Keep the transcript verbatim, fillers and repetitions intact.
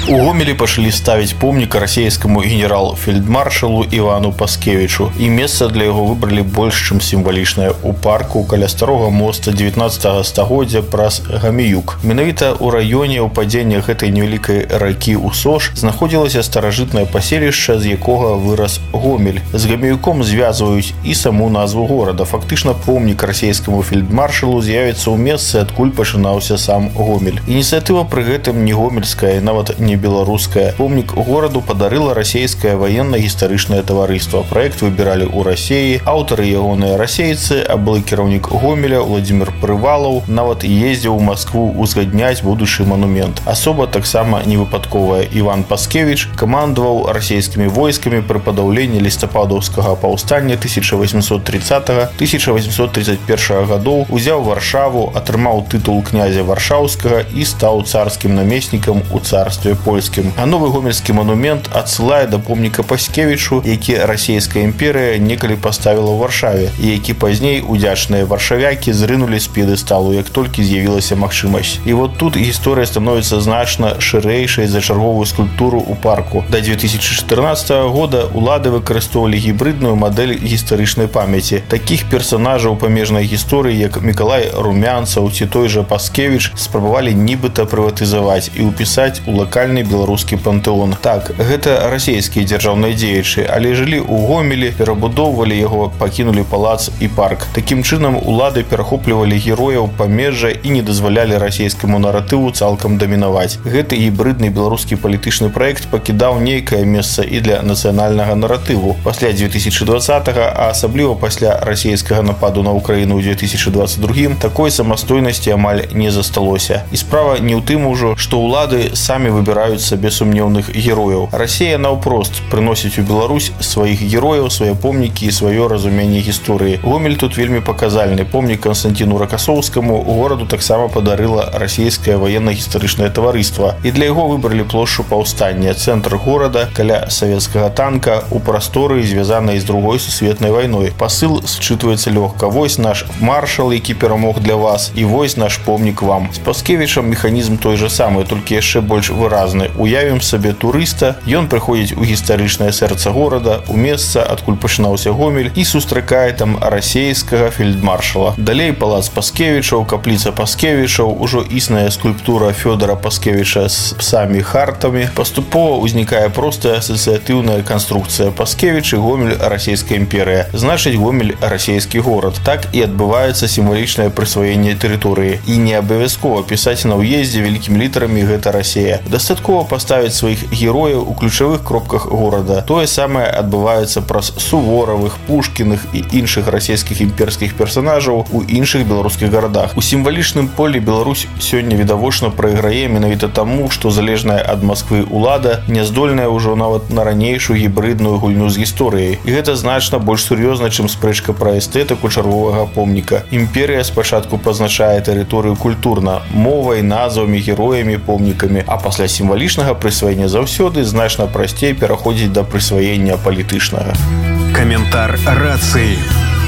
У Гомелі пачалі ставіць помнік расійскаму генерал-фельдмаршалу Івану Паскевічу, і месца для яго выбралі больш чым сімвалічнае ў парку каля старога моста дзевятнаццатага стагоддзя праз Гаміюк. Менавіта ў раёне ўпадзення гэтай невялікай ракі Усош знаходзілася старажытнае паселішча, з якога вырас Гомель. З Гаміюком звязваюць і саму назву горада. Фактычна помнік расійскаму фельдмаршалу з'явіцца ў месцы, адкуль пачынаўся сам Гомель. Ініцыятыва пры гэтым не гомельская, нават не беларуская. Помнік гораду падарыла расійскае ваенна-гістарычнае таварыства. Праект выбіралі ў Расіі, аўтары ягоныя расейцы, а былы кіраўнік Гомеля Владзімір Прывалаў нават ездзіў у Маскву узгадняць будучы манумент. Асоба таксама невыпадковая. Іван Паскевіч камандаваў расійскімі войскамі пры падаўленні лістападаўскага паўстання тысяча восемьсот тридцатого — тысяча восемьсот тридцать первого гадоў, узяў Варшаву, атрымаў тытул князя Варшаўскага і стаў царскім намеснікам у царстве польскім. А новы гомельскі манумент адсылае да помніка Паскевічу, які расійская імперыя некалі паставіла ў Варшаве, і які пазней удзячныя варшавякі зрынулі з п'едэсталу, як толькі з'явілася магчымасць. І вот тут гісторыя становіцца значна шырэйшай за чарговую скульптуру ў парку. Да две тысячи чатырнаццатага года улады выкарыстоўвалі гібрыдную мадэль гістарычнай памяці. Такіх персанажаў памежнай гісторыі, як Мікалай Румянцаў ці той жа Паскевіч, спрабавалі нібыта прыватызаваць і ўпісаць у лакальны беларускі пантэон. Так, гэта расійскія дзяржаўныя дзеячы, але жылі ў Гомелі, перабудоўвалі яго, пакінулі палац і парк. Такім чынам улады перахоплівалі герояў памежжа і не дазвалялі расійскаму наратыву цалкам дамінаваць. Гэты гібрыдны беларускі палітычны праект пакідаў нейкае месца і для нацыянальнага наратыву. Пасля две тысячи двадцатого, а асабліва пасля расійскага нападу на Украіну ў две тысячи двадцать другім, такой самастойнасці амаль не засталося. І справа не ў тым ужо, што ўлады самі выбіраюць сабе сумнеўных герояў. Расія наўпрост прыносіць у Беларусь сваіх герояў, свае помнікі і сваё разуменне гісторыі. Гомель тут вельмі паказальны. Помнік Канстанціну Ракасоўскаму гораду таксама падарыла расійскае ваенна-гістарычнае таварыства. І для яго выбралі плошчу паўстання, цэнтр горада каля савецкага танка у прасторы, звязанай з другой сусветнай вайной. Пасыл счытваецца лёгка. Вось наш маршал, які перамог для вас, і вось наш помнік вам. З Паскевічам механізм той же самы, толькі яшчэ больш выразны. Уявім сабе турыста, ён прыходзіць у гістарычнае сэрца горада, у месца, адкуль пачынаўся Гомель, і сустракае там расійскага фельдмаршала. Далей палац Паскевічаў, капліца Паскевічаў, ужо існая скульптура Фёдора Паскевіча з псамі-хартамі. Паступова ўзнікае простая асацыятыўная канструкцыя. Паскевіч і Гомель — расійская імперыя. Значыць, Гомель — расійскі горад. Так і адбываецца сімвалічнае прысваенне тэрыторыі. І не абавязкова пісаць на ўездзе вялікімі літарамі «Гэта Расія». Дастаткова паставіць сваіх герояў у ключавых кропках горада. Тое самае адбываецца праз Суворавых, Пушкіных і іншых расійскіх імперскіх персанажаў у іншых беларускіх гарадах. У сімвалічным полі Беларусь сёння відавочна прайграе менавіта таму, што залежная ад Масквы ўлада не здольная ўжо нават на ранейшую гібрыдную гульню з гісторыяй. І гэта значна больш сур'ёзна, чым спрэчка пра эстэтыку чарговага помніка. Імперія спачатку пазначае тэрыторыю культурна, мовай, назвамі, героямі, помнікамі, а пасля сімвалічнага прысваення заўсёды значна прасцей пераходзіць да прысваення палітычнага. Каментар рацыі.